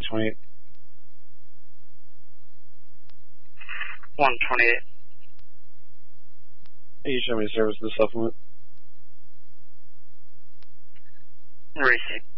128. 128. You show me service to the supplement. Receipt.